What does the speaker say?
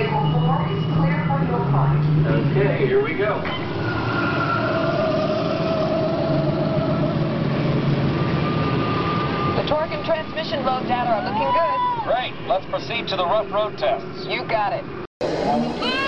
Vehicle 4 is clear for your flight. Okay, here we go. The torque and transmission load data are looking good. Great. Let's proceed to the rough road tests. You got it.